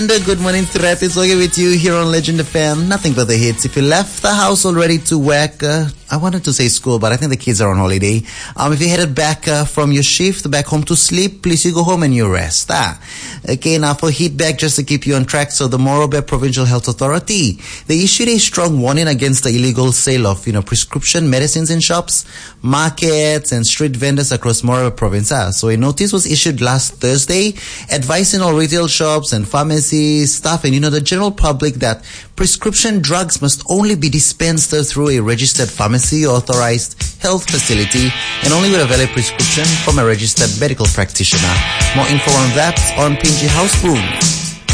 Good morning, Threat. It's okay with you here on Legend FM. Nothing but the hits. If you left the house already to work, I wanted to say school, but I think the kids are on holiday. If you headed back from your shift, back home to sleep, please you go home and you rest. Okay, now for heat back, just to keep you on track. So the Morro Bay Provincial Health Authority, they issued a strong warning against the illegal sale of, prescription medicines in shops, markets, and street vendors across Morro Bay Province. So a notice was issued last Thursday, advising all retail shops and pharmacies, staff, and the general public that prescription drugs must only be dispensed through a registered pharmacy or authorized health facility, and only with a valid prescription from a registered medical practitioner. More info on that on PNG House Room.